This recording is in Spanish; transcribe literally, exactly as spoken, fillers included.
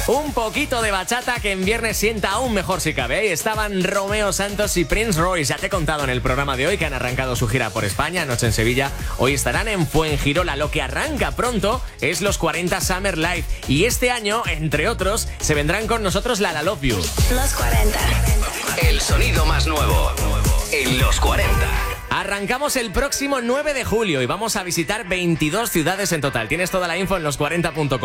Un poquito de bachata que en viernes sienta aún mejor si cabe. Ahí estaban Romeo Santos y Prince Royce. Ya te he contado en el programa de hoy que han arrancado su gira por España, anoche en Sevilla. Hoy estarán en Fuengirola. Lo que arranca pronto es los cuarenta Summer Live. Y este año, entre otros, se vendrán con nosotros la La Love You. Los cuarenta. El sonido más nuevo en los cuarenta. Arrancamos el próximo nueve de julio y vamos a visitar veintidós ciudades en total. Tienes toda la info en los cuarenta punto com.